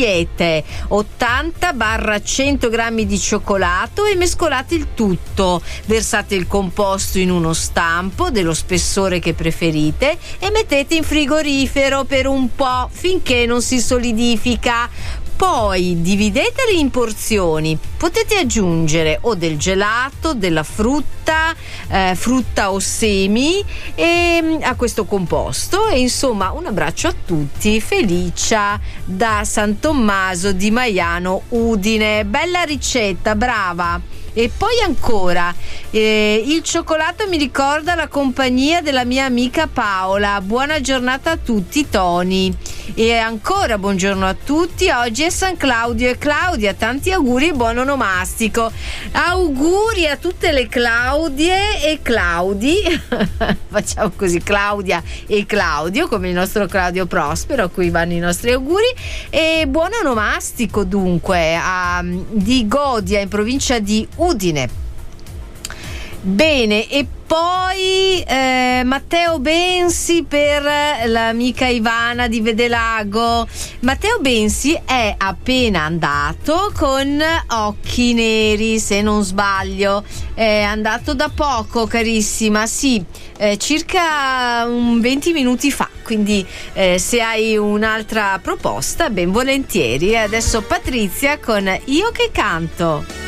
scegliete 80-100 grammi di cioccolato e mescolate il tutto. Versate il composto in uno stampo dello spessore che preferite e mettete in frigorifero per un po' finché non si solidifica. Poi divideteli in porzioni, potete aggiungere o del gelato, della frutta o semi a questo composto. E insomma, un abbraccio a tutti, Felicia da San Tommaso di Maiano, Udine. Bella ricetta, brava. E poi ancora, il cioccolato mi ricorda la compagnia della mia amica Paola. Buona giornata a tutti, Tony. E ancora buongiorno a tutti, oggi è San Claudio e Claudia, tanti auguri e buon onomastico. Auguri a tutte le Claudie e Claudi facciamo così, Claudia e Claudio, come il nostro Claudio Prospero, a cui vanno i nostri auguri. E buon onomastico dunque di Godia, in provincia di Udine. Bene, e poi Matteo Bensi per l'amica Ivana di Vedelago. Matteo Bensi è appena andato con Occhi Neri, se non sbaglio, è andato da poco, carissima, sì, circa 20 minuti fa, quindi se hai un'altra proposta ben volentieri. Adesso Patrizia con Io che canto.